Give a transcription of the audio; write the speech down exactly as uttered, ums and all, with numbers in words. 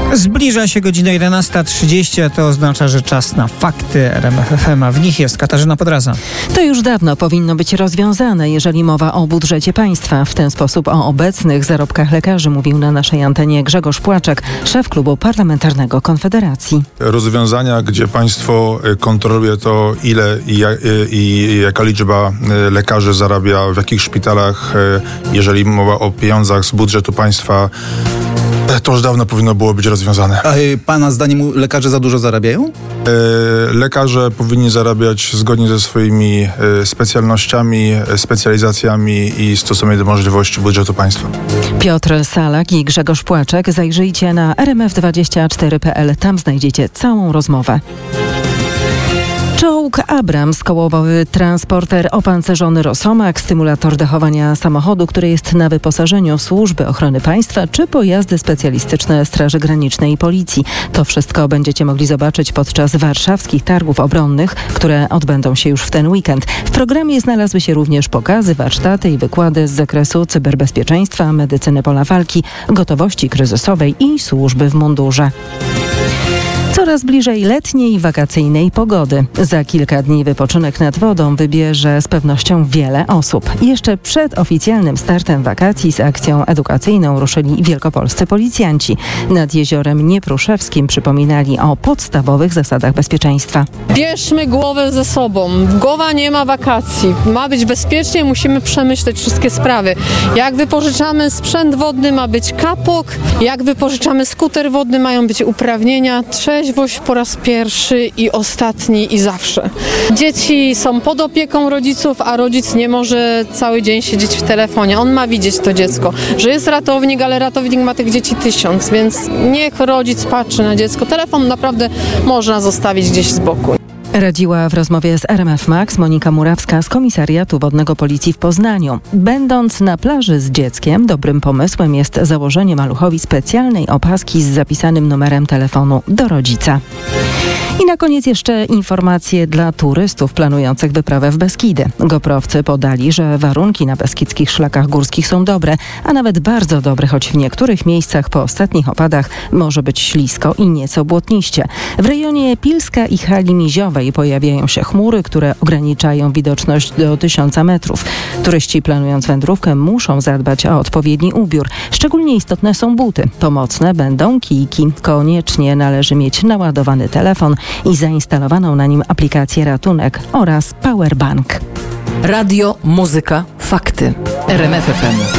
Zbliża się godzina jedenasta trzydzieści, a to oznacza, że czas na fakty R M F F M, a w nich jest Katarzyna Podraza. To już dawno powinno być rozwiązane, jeżeli mowa o budżecie państwa. W ten sposób o obecnych zarobkach lekarzy mówił na naszej antenie Grzegorz Płaczek, szef klubu parlamentarnego Konfederacji. Rozwiązania, gdzie państwo kontroluje to, ile i, jak, i jaka liczba lekarzy zarabia, w jakich szpitalach, jeżeli mowa o pieniądzach z budżetu państwa, to już dawno powinno było być rozwiązane. A pana zdaniem lekarze za dużo zarabiają? Lekarze powinni zarabiać zgodnie ze swoimi specjalnościami, specjalizacjami i stosownie do możliwości budżetu państwa. Piotr Salak i Grzegorz Płaczek. Zajrzyjcie na er em ef dwadzieścia cztery kropka pe el. Tam znajdziecie całą rozmowę. Czołg Abrams, kołowowy transporter opancerzony Rosomak, stymulator dachowania samochodu, który jest na wyposażeniu Służby Ochrony Państwa, czy pojazdy specjalistyczne Straży Granicznej i Policji. To wszystko będziecie mogli zobaczyć podczas warszawskich targów obronnych, które odbędą się już w ten weekend. W programie znalazły się również pokazy, warsztaty i wykłady z zakresu cyberbezpieczeństwa, medycyny pola walki, gotowości kryzysowej i służby w mundurze. Coraz bliżej letniej, wakacyjnej pogody. Za kilka dni wypoczynek nad wodą wybierze z pewnością wiele osób. Jeszcze przed oficjalnym startem wakacji z akcją edukacyjną ruszyli wielkopolscy policjanci. Nad jeziorem Niepruszewskim przypominali o podstawowych zasadach bezpieczeństwa. Bierzmy głowę ze sobą. Głowa nie ma wakacji. Ma być bezpiecznie, musimy przemyśleć wszystkie sprawy. Jak wypożyczamy sprzęt wodny, ma być kapok. Jak wypożyczamy skuter wodny, mają być uprawnienia. Trzeźwość po raz pierwszy i ostatni i zawsze. Dzieci są pod opieką rodziców, a rodzic nie może cały dzień siedzieć w telefonie. On ma widzieć to dziecko, że jest ratownik, ale ratownik ma tych dzieci tysiąc, więc niech rodzic patrzy na dziecko. Telefon naprawdę można zostawić gdzieś z boku. Radziła w rozmowie z R M F Max Monika Murawska z Komisariatu Wodnego Policji w Poznaniu. Będąc na plaży z dzieckiem, dobrym pomysłem jest założenie maluchowi specjalnej opaski z zapisanym numerem telefonu do rodzica. I na koniec jeszcze informacje dla turystów planujących wyprawę w Beskidy. Goprowcy podali, że warunki na beskidzkich szlakach górskich są dobre, a nawet bardzo dobre, choć w niektórych miejscach po ostatnich opadach może być ślisko i nieco błotniście. W rejonie Pilska i Hali Miziowej pojawiają się chmury, które ograniczają widoczność do tysiąca metrów. Turyści planując wędrówkę muszą zadbać o odpowiedni ubiór. Szczególnie istotne są buty. Pomocne będą kijki. Koniecznie należy mieć naładowany telefon i zainstalowaną na nim aplikację Ratunek oraz powerbank. Radio, muzyka, fakty. R M F F M.